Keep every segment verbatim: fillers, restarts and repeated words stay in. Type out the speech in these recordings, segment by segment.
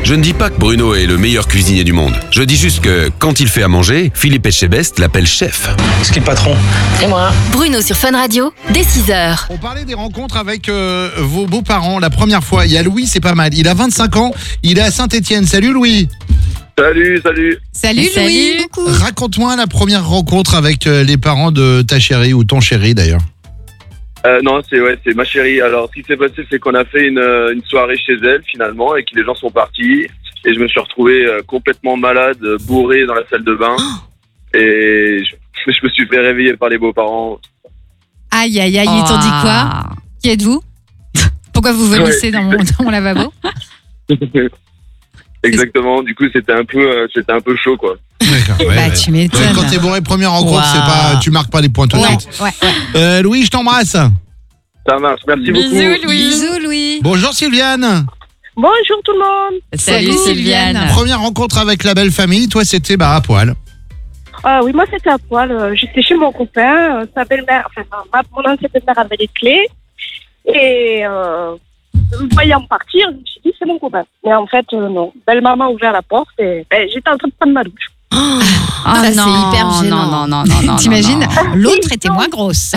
Je ne dis pas que Bruno est le meilleur cuisinier du monde. Je dis juste que, quand il fait à manger, Philippe Etchebest l'appelle chef. C'est qui le patron? Et moi. Bruno sur Fun Radio, dès six heures. On parlait des rencontres avec euh, vos beaux-parents la première fois. Il y a Louis, c'est pas mal. Il a vingt-cinq ans, il est à Saint-Étienne. Salut Louis. Salut, salut. Salut, Salut. Louis. Raconte-moi la première rencontre avec euh, les parents de ta chérie ou ton chéri d'ailleurs. Euh, non, c'est ouais, c'est ma chérie. Alors, ce qui s'est passé, c'est qu'on a fait une, une soirée chez elle finalement, et que les gens sont partis. Et je me suis retrouvé euh, complètement malade, bourré dans la salle de bain. Et je, je me suis fait réveiller par les beaux-parents. Aïe, aïe, aïe, ils t'ont dit quoi? Qui êtes-vous? Pourquoi vous vomissez Ouais. dans, mon, dans mon lavabo? Exactement. Du coup, c'était un peu, euh, c'était un peu chaud, quoi. D'accord, ouais, Bah, ouais. tu m'étonnes. Ouais, quand t'es bourré, première rencontre, Wow. c'est pas, tu marques pas les points tout de Ouais, suite. ouais, ouais. Euh, Louis, je t'embrasse. Ça marche. Merci beaucoup. Bisous, Louis. Bonjour Sylviane. Bonjour tout le monde. Salut, Sylviane. Première rencontre avec la belle famille, toi c'était bah, à poil. Ah oui, moi c'était à poil. Euh, J'étais chez mon copain, euh, sa belle-mère, enfin ma, mon ancienne belle-mère avait les clés. Et euh, me voyant partir, je me suis dit c'est mon copain. Mais en fait, euh, non. Belle-maman a ouvert la porte et ben, j'étais en train de prendre ma douche. Ah, ça, c'est hyper gênant. Non, non, non, non. T'imagines? non, non. L'autre était moins grosse.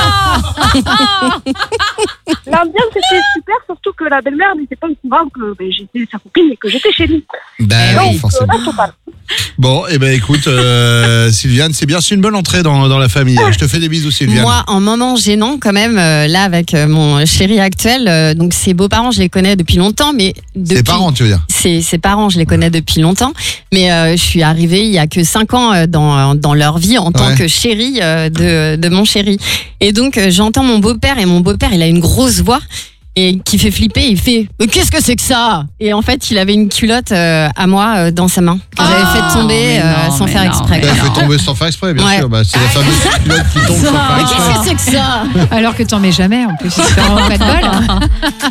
L'ambiance était super, surtout que la belle-mère n'était pas au courant que ben, j'étais sa copine et que j'étais chez lui. Ben Donc, oui, forcément. euh, là, total. Bon, et eh ben écoute, euh, Sylviane, c'est bien, c'est une bonne entrée dans, dans la famille. Je te fais des bisous, Sylviane. Moi, en moment gênant quand même, euh, là avec euh, mon chéri actuel, euh, donc ses beaux-parents, je les connais depuis longtemps, mais depuis... Ses parents, tu veux dire? Ses, ses parents, je les connais depuis longtemps, mais euh, je suis arrivée il y a que cinq ans euh, dans, dans leur vie en tant Ouais. que chérie euh, de, de mon chéri. Et donc euh, j'entends mon beau-père, et mon beau-père, il a une grosse voix. Et qui fait flipper, il fait « Mais qu'est-ce que c'est que ça ?» Et en fait, il avait une culotte euh, à moi euh, dans sa main, que j'avais fait tomber mais euh, non, sans mais faire non, exprès. Elle mais fait non. tomber sans faire exprès, bien Ouais. sûr. Bah, c'est la fameuse culotte qui tombe sans faire Mais exprès. qu'est-ce que c'est que ça? Alors que t'en mets jamais en plus. C'est vraiment pas de bol.